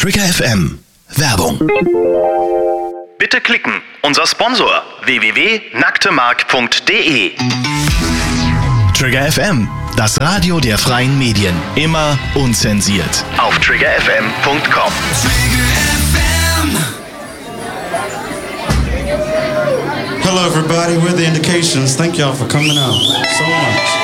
Trigger FM. Werbung. Bitte klicken. Unser Sponsor www.nacktemark.de. Trigger FM. Das Radio der freien Medien. Immer unzensiert. Auf triggerfm.com. Hello everybody, we're the Indications. Thank y'all for coming out so much.